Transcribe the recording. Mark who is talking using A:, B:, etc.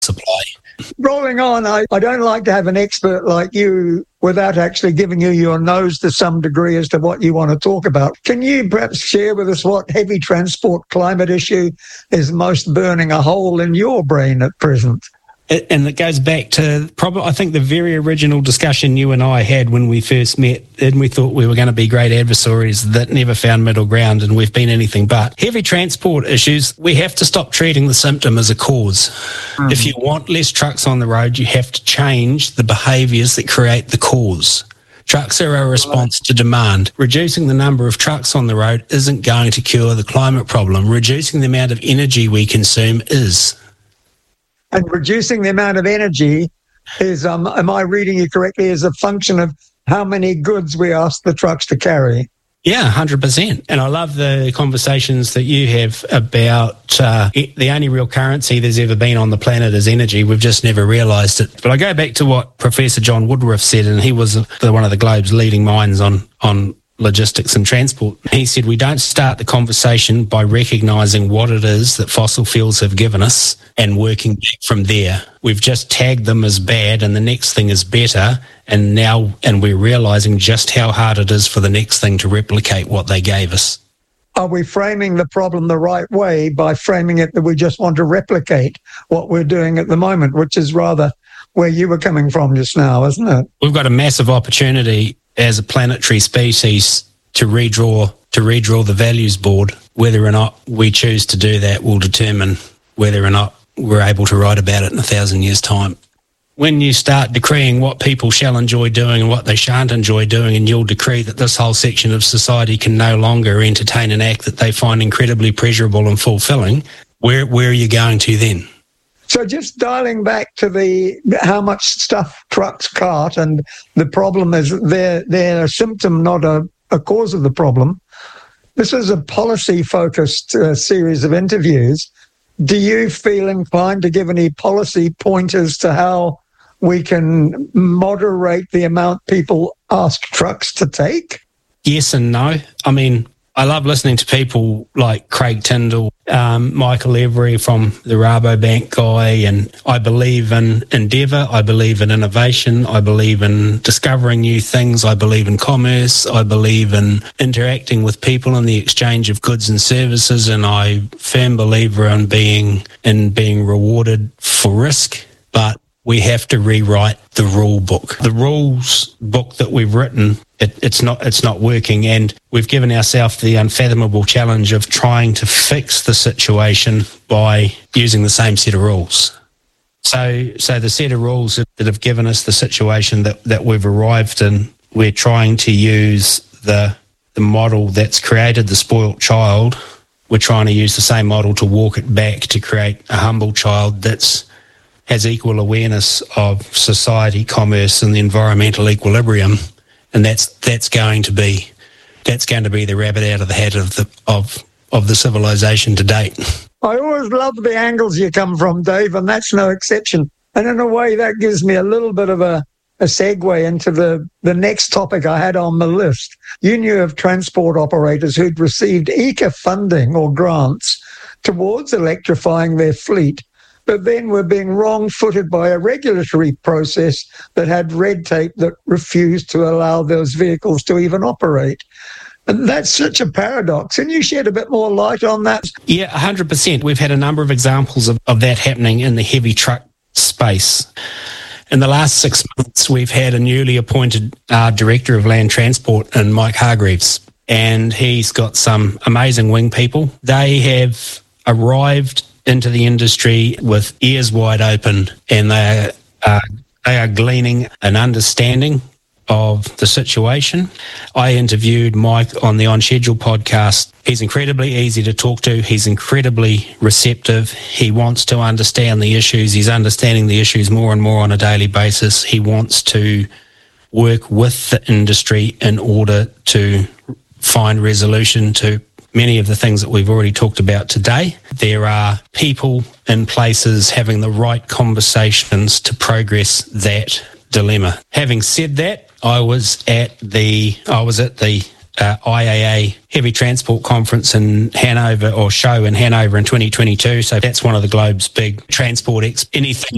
A: supply.
B: Rolling on, I don't like to have an expert like you without actually giving you your nose to some degree as to what you want to talk about. Can you perhaps share with us what heavy transport climate issue is most burning a hole in your brain at present?
A: And it goes back to probably, I think, the very original discussion you and I had when we first met, and we thought we were going to be great adversaries that never found middle ground, and we've been anything but. Heavy transport issues, we have to stop treating the symptom as a cause. Mm. If you want less trucks on the road, you have to change the behaviours that create the cause. Trucks are a response to demand. Reducing the number of trucks on the road isn't going to cure the climate problem. Reducing the amount of energy we consume is.
B: And reducing the amount of energy is, am I reading you correctly, is a function of how many goods we ask the trucks to carry?
A: Yeah, 100%. And I love the conversations that you have about the only real currency there's ever been on the planet is energy. We've just never realised it. But I go back to what Professor John Woodruff said, and he was one of the globe's leading minds on logistics and transport. He said, we don't start the conversation by recognising what it is that fossil fuels have given us and working back from there. We've just tagged them as bad and the next thing is better, and we're realising just how hard it is for the next thing to replicate what they gave us.
B: Are we framing the problem the right way by framing it that we just want to replicate what we're doing at the moment, which is rather where you were coming from just now, isn't it?
A: We've got a massive opportunity as a planetary species to redraw the values board. Whether or not we choose to do that will determine whether or not we're able to write about it in 1,000 years' time. When you start decreeing what people shall enjoy doing and what they shan't enjoy doing, and you'll decree that this whole section of society can no longer entertain an act that they find incredibly pleasurable and fulfilling, where are you going to then?
B: So just dialing back to how much stuff trucks cart, and the problem is they're a symptom, not a cause of the problem. This is a policy-focused series of interviews. Do you feel inclined to give any policy pointers to how we can moderate the amount people ask trucks to take?
A: Yes and no. I mean, I love listening to people like Craig Tyndall, Michael Every from the Rabobank guy, and I believe in endeavour, I believe in innovation, I believe in discovering new things, I believe in commerce, I believe in interacting with people and the exchange of goods and services, and I'm a firm believer in being rewarded for risk, but we have to rewrite the rule book. The rules book that we've written, it's not working, and we've given ourselves the unfathomable challenge of trying to fix the situation by using the same set of rules. So the set of rules that have given us the situation that we've arrived in, we're trying to use the model that's created the spoilt child. We're trying to use the same model to walk it back to create a humble child that's has equal awareness of society, commerce, and the environmental equilibrium, and that's going to be the rabbit out of the hat of the civilization to date.
B: I always love the angles you come from, Dave, and that's no exception. And in a way, that gives me a little bit of a segue into the next topic I had on the list. You knew of transport operators who'd received ECA funding or grants towards electrifying their fleet, but then were being wrong-footed by a regulatory process that had red tape that refused to allow those vehicles to even operate. And that's such a paradox. Can you shed a bit more light on that?
A: Yeah, 100%. We've had a number of examples of that happening in the heavy truck space. In the last 6 months, we've had a newly appointed Director of Land Transport in Mike Hargreaves, and he's got some amazing wing people. They have arrived into the industry with ears wide open, and they are gleaning an understanding of the situation. I interviewed Mike on the On Schedule podcast. He's incredibly easy to talk to. He's incredibly receptive. He wants to understand the issues. He's understanding the issues more and more on a daily basis. He wants to work with the industry in order to find resolution to many of the things that we've already talked about today. There are people in places having the right conversations to progress that dilemma. Having said that, I was at the IAA Heavy Transport Conference in Hanover, or show in Hanover in 2022. So that's one of the globe's big transport anything